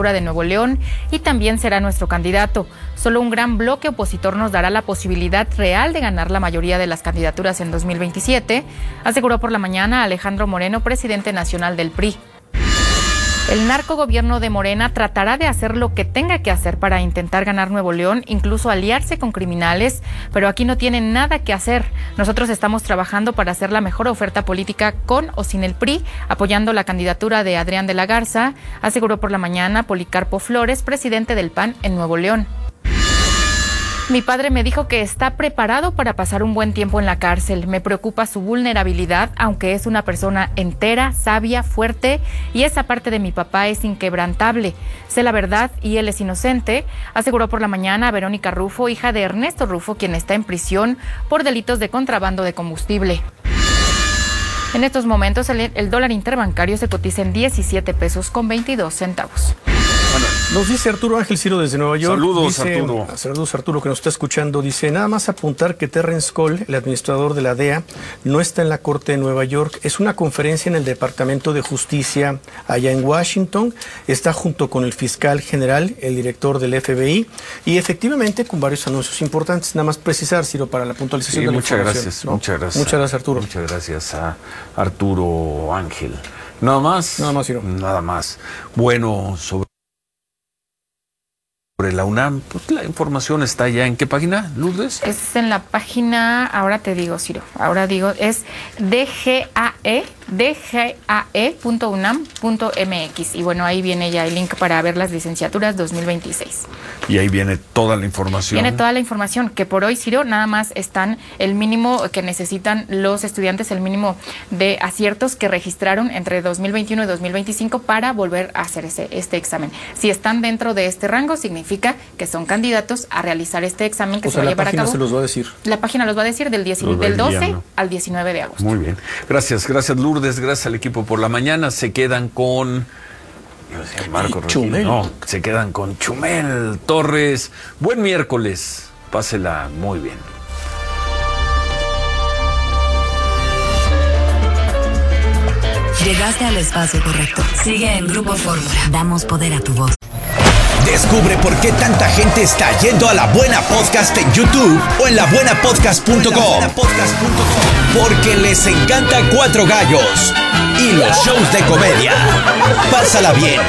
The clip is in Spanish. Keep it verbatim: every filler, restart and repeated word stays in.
gubernatura de Nuevo León y también será nuestro candidato. Solo un gran bloque opositor nos dará la posibilidad real de ganar la mayoría de las candidaturas en dos mil veintisiete, aseguró por la mañana Alejandro Moreno, presidente nacional del P R I. El narcogobierno de Morena tratará de hacer lo que tenga que hacer para intentar ganar Nuevo León, incluso aliarse con criminales, pero aquí no tienen nada que hacer. Nosotros estamos trabajando para hacer la mejor oferta política con o sin el P R I, apoyando la candidatura de Adrián de la Garza, aseguró por la mañana Policarpo Flores, presidente del P A N en Nuevo León. Mi padre me dijo que está preparado para pasar un buen tiempo en la cárcel. Me preocupa su vulnerabilidad, aunque es una persona entera, sabia, fuerte, y esa parte de mi papá es inquebrantable. Sé la verdad y él es inocente, aseguró por la mañana Verónica Rufo, hija de Ernesto Rufo, quien está en prisión por delitos de contrabando de combustible. En estos momentos el, el dólar interbancario se cotiza en diecisiete pesos con veintidós centavos. Bueno, nos dice Arturo Ángel Ciro desde Nueva York. Saludos, dice, Arturo. Saludos, Arturo, que nos está escuchando. Dice, nada más apuntar que Terrence Cole, el administrador de la D E A, no está en la Corte de Nueva York. Es una conferencia en el Departamento de Justicia allá en Washington. Está junto con el fiscal general, el director del F B I, y efectivamente con varios anuncios importantes. Nada más precisar, Ciro, para la puntualización Sí, de la muchas información. gracias, ¿no? muchas gracias. Muchas gracias, Arturo. Muchas gracias a Arturo Ángel. Nada más. Nada más, Ciro. Nada más. Bueno, sobre Sobre la UNAM, pues la información está ya en qué página, Lourdes. Es en la página, ahora te digo, Ciro, ahora digo, es D G A E, D G A E punto unam punto M X. Y bueno, ahí viene ya el link para ver las licenciaturas dos mil veintiséis. Y ahí viene toda la información. Viene toda la información, que por hoy, Ciro, nada más están el mínimo que necesitan los estudiantes, el mínimo de aciertos que registraron entre dos mil veintiuno y dos mil veinticinco para volver a hacer ese, este examen. Si están dentro de este rango, significa que son candidatos a realizar este examen que O se sea, va a la llevar a página cabo. se los va a decir. La página los va a decir del, diez, Los va del doce enviando. al diecinueve de agosto. Muy bien. Gracias, gracias Lourdes, gracias al equipo por la mañana. Se quedan con... Yo decía Marco Chumel. Regil. No, se quedan con Chumel Torres. Buen miércoles. Pásela muy bien. Llegaste al espacio correcto. Sigue en Grupo Fórmula. Damos poder a tu voz. Descubre por qué tanta gente está yendo a La Buena Podcast en YouTube o en la buena podcast punto com. Porque les encanta Cuatro Gallos y los shows de comedia. Pásala bien.